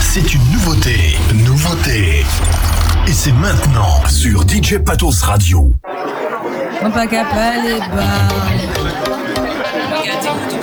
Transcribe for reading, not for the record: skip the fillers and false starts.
C'est une nouveauté. Et c'est maintenant sur DJ Patos Radio. On pas capable les bars.